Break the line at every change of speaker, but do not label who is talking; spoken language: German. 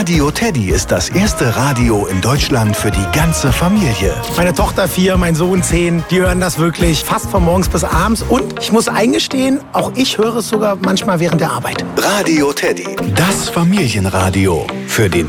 Radio Teddy ist das erste Radio in Deutschland für die ganze Familie.
Meine Tochter 4, mein Sohn 10, die hören das wirklich fast von morgens bis abends. Und ich muss eingestehen, auch ich höre es sogar manchmal während der Arbeit.
Radio Teddy, das Familienradio für den